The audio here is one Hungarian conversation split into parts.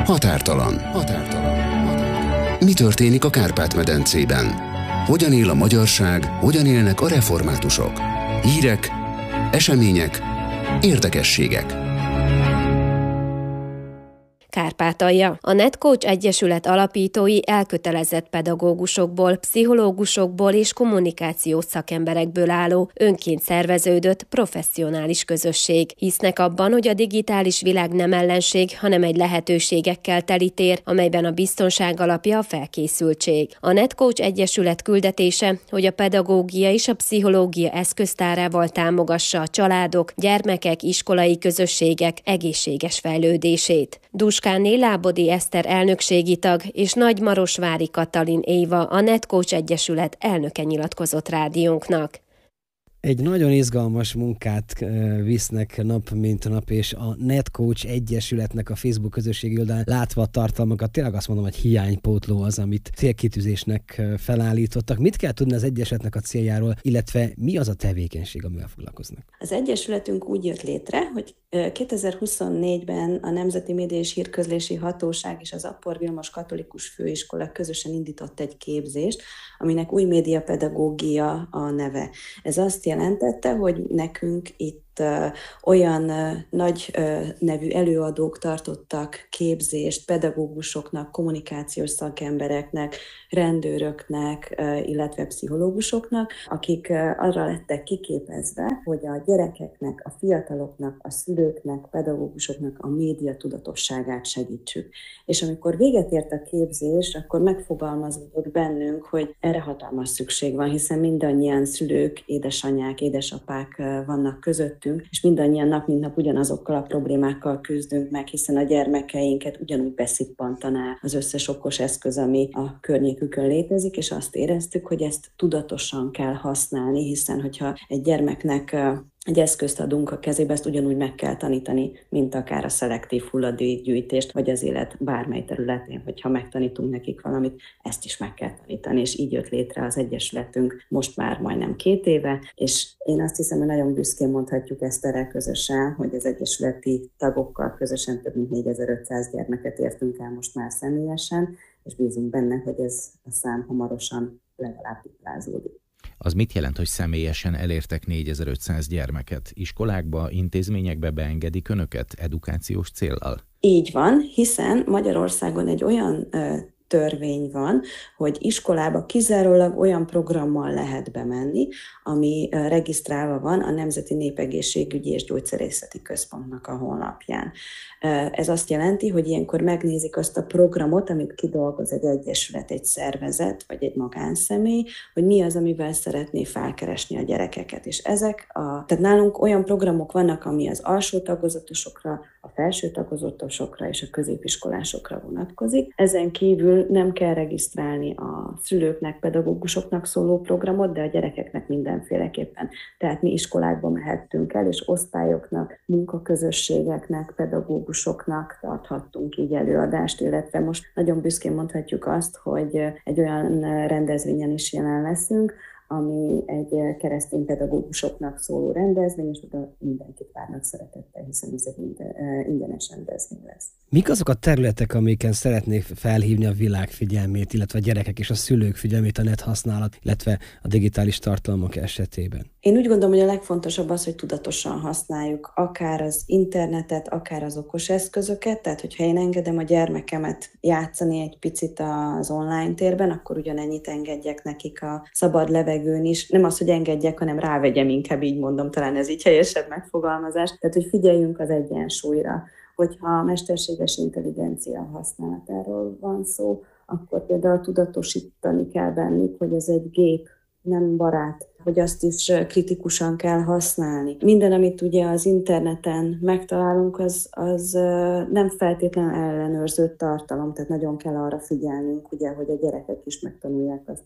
Határtalan. Mi történik a Kárpát-medencében? Hogyan él a magyarság, hogyan élnek a reformátusok? Hírek, események, érdekességek. Kárpátalja. A NetCoach Egyesület alapítói elkötelezett pedagógusokból, pszichológusokból és kommunikációs szakemberekből álló, önként szerveződött professzionális közösség. Hisznek abban, hogy a digitális világ nem ellenség, hanem egy lehetőségekkel teli tér, amelyben a biztonság alapja a felkészültség. A NetCoach Egyesület küldetése, hogy a pedagógia és a pszichológia eszköztárával támogassa a családok, gyermekek, iskolai közösségek egészséges fejlődését. Duskánné Lábodi Eszter elnökségi tag és Nagymarosvári Katalin Éva, a NetCoach Egyesület elnöke nyilatkozott rádiónknak. Egy nagyon izgalmas munkát visznek nap mint nap, és a NetCoach Egyesületnek a Facebook közösségi oldalán látva a tartalmakat, tényleg azt mondom, hogy hiánypótló az, amit célkitűzésnek felállítottak. Mit kell tudni az Egyesületnek a céljáról, illetve mi az a tevékenység, amivel foglalkoznak? Az Egyesületünk úgy jött létre, hogy 2024-ben a Nemzeti Média és Hírközlési Hatóság és az Appor Vilmos Katolikus Főiskola közösen indított egy képzést, aminek új médiapedagógia a neve. Ez azt jelentette, hogy nekünk itt olyan nagy nevű előadók tartottak képzést pedagógusoknak, kommunikációs szakembereknek, rendőröknek, illetve pszichológusoknak, akik arra lettek kiképezve, hogy a gyerekeknek, a fiataloknak, a szülőknek, pedagógusoknak a média tudatosságát segítsük. És amikor véget ért a képzés, akkor megfogalmazódott bennünk, hogy erre hatalmas szükség van, hiszen mindannyian szülők, édesanyák, édesapák vannak közöttünk, és mindannyian nap mint nap ugyanazokkal a problémákkal küzdünk meg, hiszen a gyermekeinket ugyanúgy beszippantaná az összes okos eszköz, ami a környékükön létezik, és azt éreztük, hogy ezt tudatosan kell használni, hiszen hogyha egy gyermeknek egy eszközt adunk a kezébe, ezt ugyanúgy meg kell tanítani, mint akár a szelektív hulladékgyűjtést, vagy az élet bármely területén, hogyha megtanítunk nekik valamit, ezt is meg kell tanítani, és így jött létre az Egyesületünk most már majdnem 2 éve, és én azt hiszem, hogy nagyon büszkén mondhatjuk ezt erre közösen, hogy az egyesületi tagokkal közösen több mint 4500 gyermeket értünk el most már személyesen, és bízunk benne, hogy ez a szám hamarosan legalább duplázódik. Az mit jelent, hogy személyesen elértek 4500 gyermeket? Iskolákba, intézményekbe beengedik önöket edukációs céllal? Így van, hiszen Magyarországon egy olyan törvény van, hogy iskolába kizárólag olyan programmal lehet bemenni, ami regisztrálva van a Nemzeti Népegészségügyi és Gyógyszerészeti Központnak a honlapján. Ez azt jelenti, hogy ilyenkor megnézik azt a programot, amit kidolgoz egy egyesület, egy szervezet, vagy egy magánszemély, hogy mi az, amivel szeretné felkeresni a gyerekeket. És tehát nálunk olyan programok vannak, ami az alsó tagozatosokra, a felső tagozatosokra és a középiskolásokra vonatkozik. Ezen kívül nem kell regisztrálni a szülőknek, pedagógusoknak szóló programot, de a gyerekeknek mindenféleképpen. Tehát mi iskolákba mehettünk el, és osztályoknak, munkaközösségeknek, pedagógusoknak tarthattunk így előadást, illetve most nagyon büszkén mondhatjuk azt, hogy egy olyan rendezvényen is jelen leszünk, ami egy keresztény pedagógusoknak szóló rendezvény, és oda mindenkit várnak szeretettel, hiszen ez egy ingyenes rendezvény lesz. Mik azok a területek, amiken szeretnék felhívni a világ figyelmét, illetve a gyerekek és a szülők figyelmét a net használat, illetve a digitális tartalmak esetében? Én úgy gondolom, hogy a legfontosabb az, hogy tudatosan használjuk akár az internetet, akár az okos eszközöket, tehát hogyha én engedem a gyermekemet játszani egy picit az online térben, akkor ugyanennyit engedjek nekik a szabad levegőn is. Nem az, hogy engedjek, hanem rávegyem, inkább így mondom, talán ez így helyesebb megfogalmazás. Tehát, hogy figyeljünk az egyensúlyra. Hogyha a mesterséges intelligencia használatáról van szó, akkor például tudatosítani kell bennük, hogy ez egy gép, nem barát, hogy azt is kritikusan kell használni. Minden, amit ugye az interneten megtalálunk, az nem feltétlenül ellenőrzött tartalom, tehát nagyon kell arra figyelnünk, ugye, hogy a gyerekek is megtanulják azt a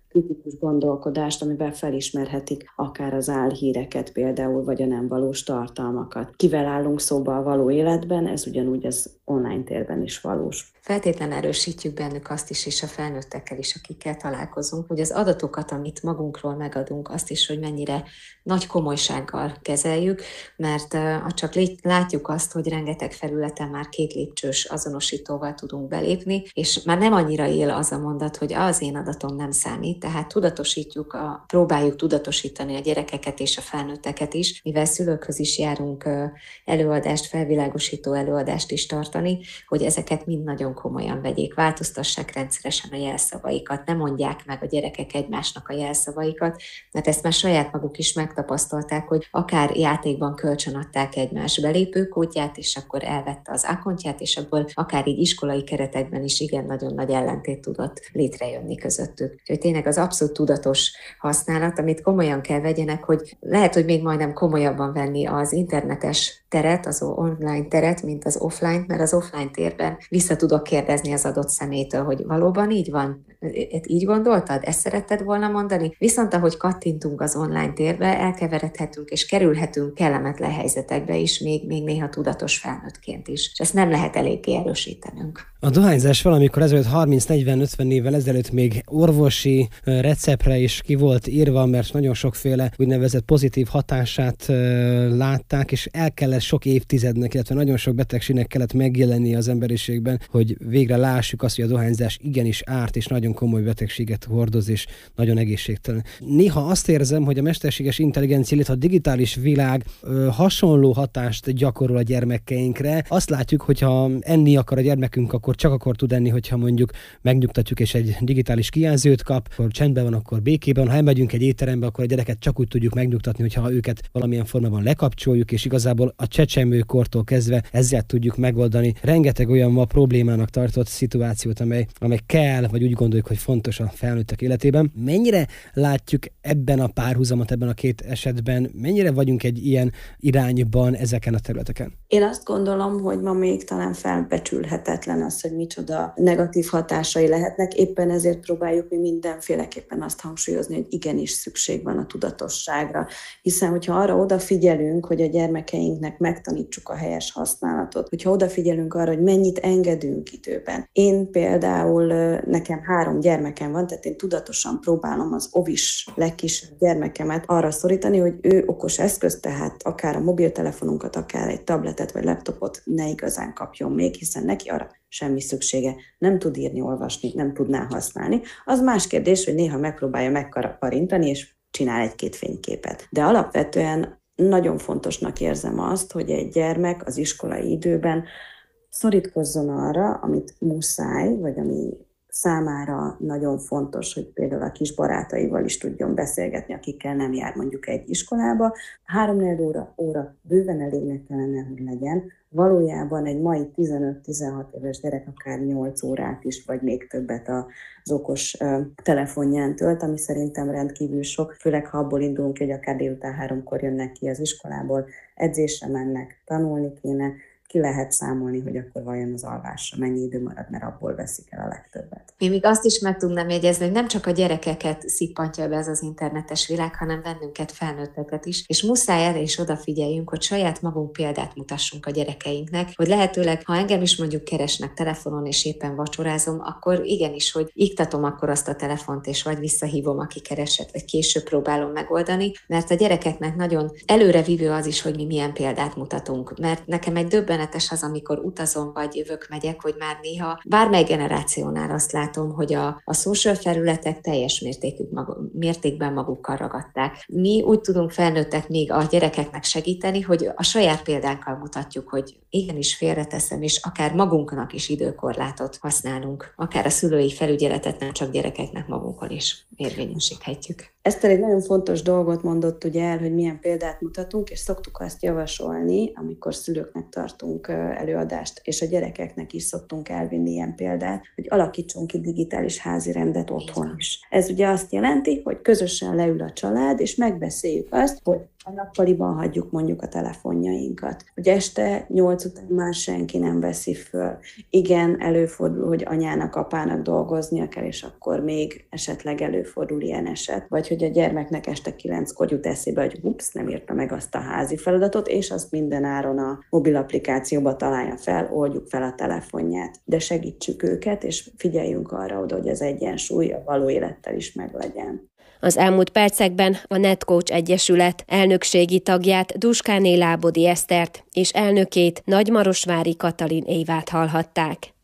kritikus gondolkodást, amivel felismerhetik akár az álhíreket például, vagy a nem valós tartalmakat. Kivel állunk szóba a való életben, ez ugyanúgy az online térben is valós. Feltétlenül erősítjük bennük azt is, és a felnőttekkel is, akikkel találkozunk, hogy az adatokat, amit magunkról megadunk, azt is, hogy mennyire nagy komolysággal kezeljük, mert csak látjuk azt, hogy rengeteg felületen már 2 lépcsős azonosítóval tudunk belépni, és már nem annyira él az a mondat, hogy az én adatom nem számít, tehát próbáljuk tudatosítani a gyerekeket és a felnőtteket is, mivel szülőkhöz is járunk előadást, felvilágosító előadást is tartani, hogy ezeket mind nagyon komolyan vegyék, változtassák rendszeresen a jelszavaikat, ne mondják meg a gyerekek egymásnak a jelszavaikat, mert ezt már saját maguk is megtapasztalták, hogy akár játékban kölcsönadták egymás belépőkódját, és akkor elvette az akontját, és abból akár így iskolai keretekben is igen nagyon nagy ellentét tudott létrejönni közöttük. Úgyhogy tényleg az abszolút tudatos használat, amit komolyan kell vegyenek, hogy lehet, hogy még majdnem komolyabban venni az internetes teret, az online teret, mint az offline, mert az offline térben vissza tudok kérdezni az adott személytől, hogy valóban így van, így gondoltad, ezt szeretted volna mondani? Viszont ahogy kattintunk az online térbe, elkeveredhetünk és kerülhetünk kellemetlen helyzetekbe is, még néha tudatos felnőttként is. És ezt nem lehet eléggé erősítenünk. A dohányzás valamikor ezelőtt 30-40-50 évvel ezelőtt még orvosi receptre is ki volt írva, mert nagyon sokféle úgynevezett pozitív hatását látták, és el kellett sok évtizednek, illetve nagyon sok betegségnek kellett megjelenni az emberiségben, hogy végre lássuk azt, hogy a dohányzás igenis árt, és nagyon komoly betegséget hordoz, és nagyon egészségtelen. Néha azt érzem, hogy a mesterséges intelligencia, illetve a digitális világ hasonló hatást gyakorol a gyermekeinkre. Azt látjuk, hogyha enni akar a gyermekünk, akkor csak akkor tud enni, hogyha mondjuk megnyugtatjuk, és egy digitális kijelzőt kap, akkor csendben van, akkor békében. Ha elmegyünk egy étterembe, akkor a gyereket csak úgy tudjuk megnyugtatni, hogyha őket valamilyen formában lekapcsoljuk, és igazából a csecsemőkortól kezdve ezzel tudjuk megoldani rengeteg olyan ma problémának tartott szituációt, amely kell, vagy úgy gondoljuk, hogy fontos a felnőttek életében. Mennyire látjuk ebben a párhuzamot, ebben a 2 esetben, mennyire vagyunk egy ilyen irányban ezeken a területeken? Én azt gondolom, hogy ma még talán felbecsülhetetlen az, hogy micsoda negatív hatásai lehetnek. Éppen ezért próbáljuk mi mindenféleképpen azt hangsúlyozni, hogy igenis szükség van a tudatosságra. Hiszen, hogyha arra odafigyelünk, hogy a gyermekeinknek megtanítsuk a helyes használatot, hogyha odafigyelünk arra, hogy mennyit engedünk időben. Én például, nekem 3 gyermekem van, tehát én tudatosan próbálom az ovis legkisebb gyermekemet arra szorítani, hogy ő okos eszköz, tehát akár a mobiltelefonunkat, akár egy tabletet vagy laptopot ne igazán kapjon még, hiszen neki arra semmi szüksége. Nem tud írni, olvasni, nem tudná használni. Az más kérdés, hogy néha megpróbálja megkarintani, és csinál 1-2 fényképet. De alapvetően nagyon fontosnak érzem azt, hogy egy gyermek az iskolai időben szorítkozzon arra, amit muszáj, vagy ami számára nagyon fontos, hogy például a kis barátaival is tudjon beszélgetni, akikkel nem jár mondjuk egy iskolába. 3-4 óra bőven elégnek kellene, hogy legyen. Valójában egy mai 15-16 éves gyerek akár 8 órát is, vagy még többet az okos telefonján tölt, ami szerintem rendkívül sok, főleg ha abból indulunk, hogy akár délután 3-kor jönnek ki az iskolából, edzésre mennek, tanulni kéne, ki lehet számolni, hogy akkor vajon az alvásra mennyi idő marad, mert abból veszik el a legtöbbet. Én még azt is meg tudnám jegyezni, hogy nem csak a gyerekeket szippantja be ez az internetes világ, hanem bennünket, felnőtteket is, és muszáj erre is odafigyeljünk, hogy saját magunk példát mutassunk a gyerekeinknek, hogy lehetőleg, ha engem is mondjuk keresnek telefonon, és éppen vacsorázom, akkor igenis, hogy iktatom akkor azt a telefont, és vagy visszahívom, aki keresett, vagy később próbálom megoldani, mert a gyerekeknek nagyon előrevívő az is, hogy mi milyen példát mutatunk, mert nekem egy döbbenetes az, amikor utazom, vagy jövök, megyek, hogy már néha bármely generációnál azt látom, hogy a social felületek teljes mértékben magukkal ragadták. Mi úgy tudunk felnőttek még a gyerekeknek segíteni, hogy a saját példánkkal mutatjuk, hogy igenis félreteszem, és akár magunknak is időkorlátot használunk, akár a szülői felügyeletet nem csak gyerekeknek, magunkon is érvényesíthetjük. Eszter egy nagyon fontos dolgot mondott ugye el, hogy milyen példát mutatunk, és szoktuk azt javasolni, amikor szülőknek tartunk előadást, és a gyerekeknek is szoktunk elvinni ilyen példát, hogy alakítsunk ki digitális házirendet otthon is. Ez ugye azt jelenti, hogy közösen leül a család, és megbeszéljük azt, hogy a nappaliban hagyjuk mondjuk a telefonjainkat, hogy este 8 után már senki nem veszi föl. Igen, előfordul, hogy anyának, apának dolgoznia kell, és akkor még esetleg előfordul ilyen eset. Vagy hogy a gyermeknek este 9-kor jut eszébe, hogy nem írta meg azt a házi feladatot, és azt minden áron a mobil applikációba találja fel, oldjuk fel a telefonját. De segítsük őket, és figyeljünk arra oda, hogy az egyensúly a való élettel is meglegyen. Az elmúlt percekben a NetCoach Egyesület elnökségi tagját, Duskáné Lábodi Esztert és elnökét, Nagymarosvári Katalin Évát hallhatták.